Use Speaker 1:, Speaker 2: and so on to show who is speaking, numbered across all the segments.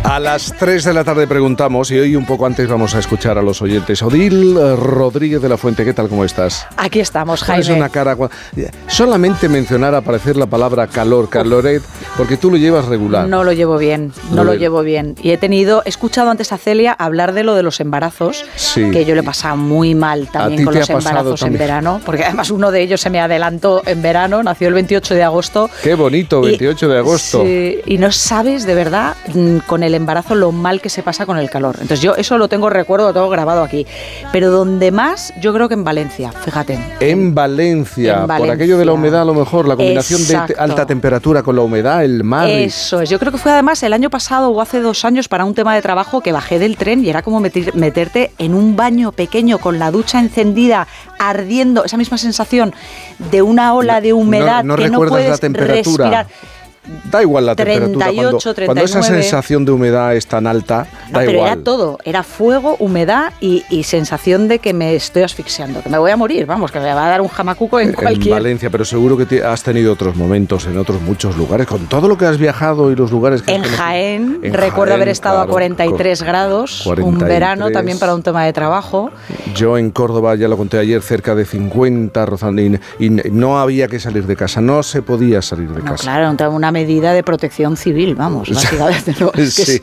Speaker 1: A las 3 de la tarde preguntamos, y hoy un poco antes vamos a escuchar a los oyentes. Odil Rodríguez de la Fuente, ¿qué tal? ¿Cómo estás?
Speaker 2: Aquí estamos, Jaime.
Speaker 1: Es una cara... Solamente mencionar, aparecer la palabra caloret, porque tú lo llevas regular.
Speaker 2: No lo llevo bien, no lo llevo bien. Y he escuchado antes a Celia hablar de lo de los embarazos, sí, que yo le he pasado muy mal también con los embarazos en verano, porque además uno de ellos se me adelantó en verano, nació el 28 de agosto.
Speaker 1: ¡Qué bonito, 28 de agosto!
Speaker 2: Sí, y no sabes de verdad con el embarazo lo mal que se pasa con el calor. Entonces yo eso lo tengo grabado aquí. Pero donde más, yo creo que en Valencia, fíjate.
Speaker 1: En Valencia, por aquello de la humedad a lo mejor, la combinación de alta temperatura con la humedad, el mar.
Speaker 2: Eso es, yo creo que fue además el año pasado o hace 2 años para un tema de trabajo que bajé del tren y era como meterte en un baño pequeño con la ducha encendida, ardiendo, esa misma sensación de una ola de humedad
Speaker 1: no
Speaker 2: que no puedes
Speaker 1: la temperatura.
Speaker 2: respirar.
Speaker 1: Da igual la
Speaker 2: 38,
Speaker 1: temperatura,
Speaker 2: 39.
Speaker 1: Cuando esa sensación de humedad es tan alta, da
Speaker 2: pero
Speaker 1: igual.
Speaker 2: Era todo, era fuego, humedad y sensación de que me estoy asfixiando, que me voy a morir, vamos, que me va a dar un jamacuco en cualquier...
Speaker 1: En Valencia, pero seguro que has tenido otros momentos en otros muchos lugares, con todo lo que has viajado y los lugares que...
Speaker 2: En Jaén, recuerdo haber estado a 43 grados, 43, un verano también para un tema de trabajo.
Speaker 1: Yo en Córdoba, ya lo conté ayer, cerca de 50, rozando, y no había que salir de casa, no se podía salir de casa.
Speaker 2: Claro, una medida de protección civil, vamos, básicamente. No,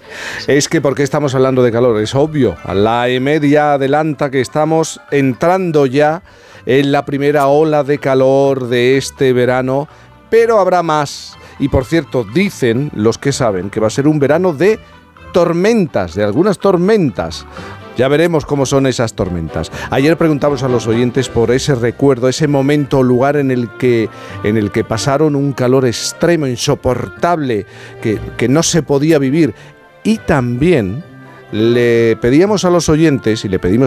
Speaker 1: es que porque estamos hablando de calor, es obvio. La EMED ya adelanta que estamos entrando ya en la primera ola de calor de este verano, pero habrá más. Y por cierto, dicen los que saben que va a ser un verano de tormentas, de algunas tormentas. Ya veremos cómo son esas tormentas. Ayer preguntamos a los oyentes por ese recuerdo, ese momento o lugar en el que pasaron un calor extremo, insoportable, que no se podía vivir. Y también le pedimos a los oyentes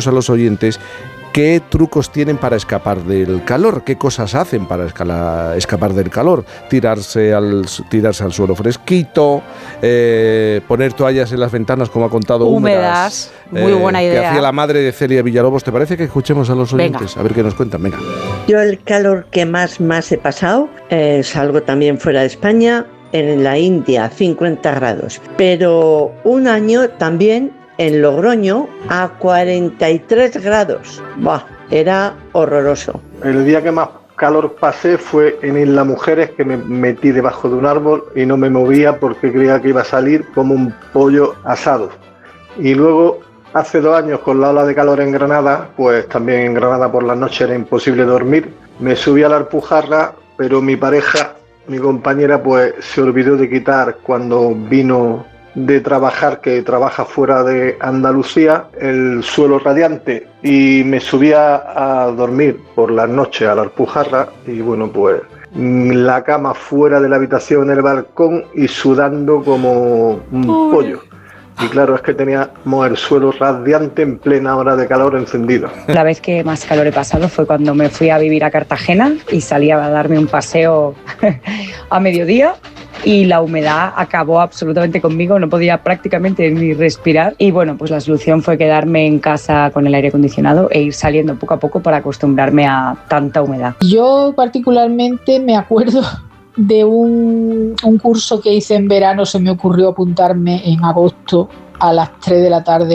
Speaker 1: qué trucos tienen para escapar del calor, qué cosas hacen para escapar del calor. Tirarse al suelo fresquito, poner toallas en las ventanas, como ha contado, húmedas.
Speaker 2: Muy buena idea.
Speaker 1: Que hacía la madre de Celia Villalobos. ¿Te parece que escuchemos a los oyentes? Venga. A ver qué nos cuentan. Venga.
Speaker 3: Yo el calor que más he pasado, salgo también fuera de España, en la India, 50 grados. Pero un año también en Logroño a 43 grados. ¡Buah! Era horroroso.
Speaker 4: El día que más calor pasé fue en Isla Mujeres, que me metí debajo de un árbol y no me movía porque creía que iba a salir como un pollo asado. Y luego, hace 2 años, con la ola de calor en Granada, pues también en Granada por las noches era imposible dormir. Me subí a la Alpujarra, pero mi pareja, mi compañera, pues se olvidó de quitar cuando vino de trabajar, que trabaja fuera de Andalucía, el suelo radiante, y me subía a dormir por las noches a la Alpujarra y bueno, pues la cama fuera de la habitación en el balcón y sudando como un pollo. Y claro, es que teníamos el suelo radiante en plena hora de calor encendido.
Speaker 5: La vez que más calor he pasado fue cuando me fui a vivir a Cartagena y salí a darme un paseo a mediodía y la humedad acabó absolutamente conmigo, no podía prácticamente ni respirar. Y bueno, pues la solución fue quedarme en casa con el aire acondicionado e ir saliendo poco a poco para acostumbrarme a tanta humedad.
Speaker 6: Yo particularmente me acuerdo de un curso que hice en verano, se me ocurrió apuntarme en agosto a las 3 de la tarde